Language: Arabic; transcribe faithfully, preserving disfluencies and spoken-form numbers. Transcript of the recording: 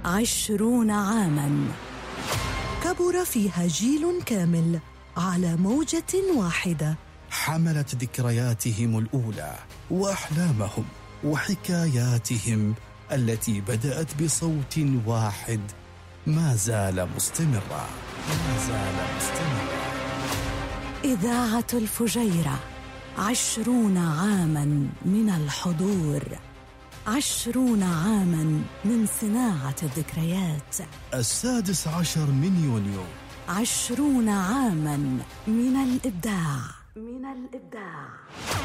عشرون عاماً كبر فيها جيل كامل على موجة واحدة، حملت ذكرياتهم الأولى وأحلامهم وحكاياتهم التي بدأت بصوت واحد ما زال مستمرا ما زال مستمرا. إذاعة الفجيرة، عشرون عاماً من الحضور، عشرون عاماً من صناعة الذكريات. السادس عشر من يونيو، عشرون عاماً من الإبداع من الإبداع.